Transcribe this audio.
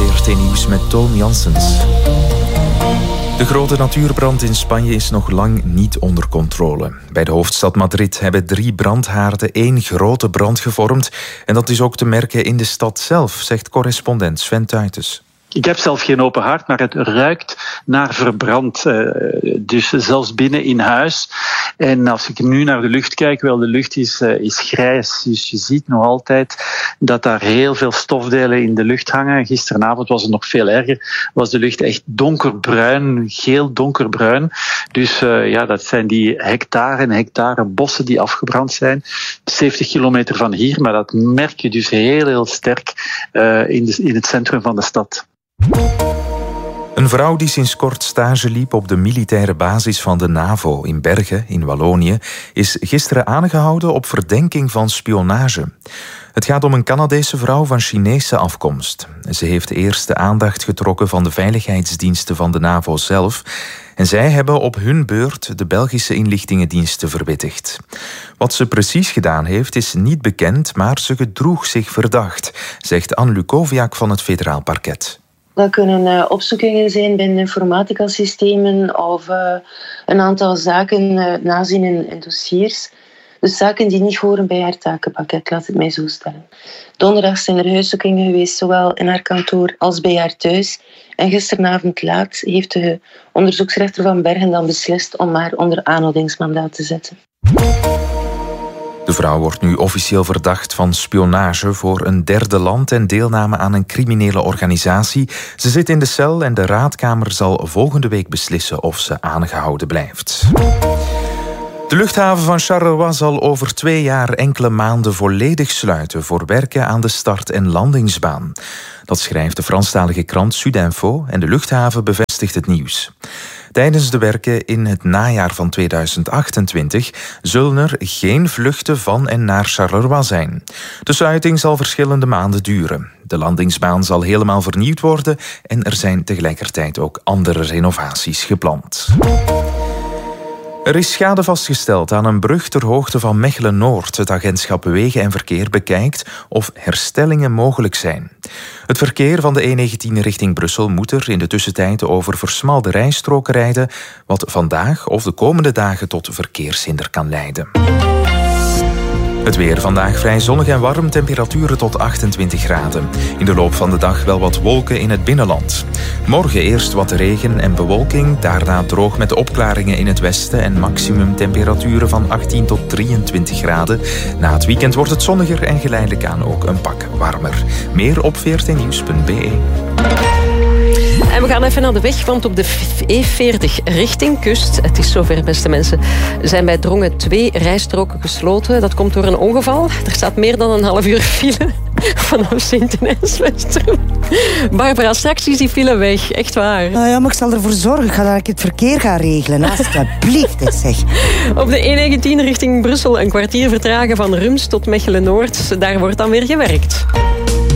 VRT Nieuws met Toon Janssens. De grote natuurbrand in Spanje is nog lang niet onder controle. Bij de hoofdstad Madrid hebben 3 brandhaarden 1 grote brand gevormd. En dat is ook te merken in de stad zelf, zegt correspondent Sven Tuytes. Ik heb zelf geen open haard, maar het ruikt naar verbrand. Dus zelfs binnen in huis. En als ik nu naar de lucht kijk, wel, de lucht is grijs. Dus je ziet nog altijd dat daar heel veel stofdelen in de lucht hangen. Gisteravond was het nog veel erger. Was de lucht echt donkerbruin, geel donkerbruin. Dus dat zijn die hectare en hectare bossen die afgebrand zijn. 70 kilometer van hier, maar dat merk je dus heel sterk in het centrum van de stad. Een vrouw die sinds kort stage liep op de militaire basis van de NAVO in Bergen, in Wallonië, is gisteren aangehouden op verdenking van spionage. Het gaat om een Canadese vrouw van Chinese afkomst. Ze heeft eerst de aandacht getrokken van de veiligheidsdiensten van de NAVO zelf. En zij hebben op hun beurt de Belgische inlichtingendiensten verwittigd. Wat ze precies gedaan heeft is niet bekend, maar ze gedroeg zich verdacht, zegt Anne Lukoviak van het federaal parket. Dat kunnen opzoekingen zijn binnen informatica-systemen of een aantal zaken nazien in dossiers. Dus zaken die niet horen bij haar takenpakket, laat het mij zo stellen. Donderdag zijn er huiszoekingen geweest, zowel in haar kantoor als bij haar thuis. En gisteravond laat heeft de onderzoeksrechter van Bergen dan beslist om haar onder aanhoudingsmandaat te zetten. De vrouw wordt nu officieel verdacht van spionage voor een derde land en deelname aan een criminele organisatie. Ze zit in de cel en de raadkamer zal volgende week beslissen of ze aangehouden blijft. De luchthaven van Charleroi zal over 2 jaar enkele maanden volledig sluiten voor werken aan de start- en landingsbaan. Dat schrijft de Franstalige krant Sudinfo en de luchthaven bevestigt het nieuws. Tijdens de werken in het najaar van 2028 zullen er geen vluchten van en naar Charleroi zijn. De sluiting zal verschillende maanden duren. De landingsbaan zal helemaal vernieuwd worden en er zijn tegelijkertijd ook andere renovaties gepland. Er is schade vastgesteld aan een brug ter hoogte van Mechelen-Noord. Het agentschap Wegen en Verkeer bekijkt of herstellingen mogelijk zijn. Het verkeer van de E19 richting Brussel moet er in de tussentijd over versmalde rijstroken rijden, wat vandaag of de komende dagen tot verkeershinder kan leiden. Het weer vandaag vrij zonnig en warm, temperaturen tot 28 graden. In de loop van de dag wel wat wolken in het binnenland. Morgen eerst wat regen en bewolking, daarna droog met opklaringen in het westen en maximum temperaturen van 18 tot 23 graden. Na het weekend wordt het zonniger en geleidelijk aan ook een pak warmer. Meer op vrtnieuws.be. En we gaan even naar de weg, want op de E40 richting kust, het is zover beste mensen, zijn bij Drongen 2 rijstroken gesloten. Dat komt door een ongeval. Er staat meer dan een half uur file vanaf Sint-Ijs-Westerom. Barbara, straks is die file weg, echt waar. Nou ja, maar ik zal ervoor zorgen. Ik ga dat ik het verkeer ga regelen. Alsjeblieft, zeg. Op de E19 richting Brussel een kwartier vertragen van Rums tot Mechelen-Noord. Daar wordt dan weer gewerkt.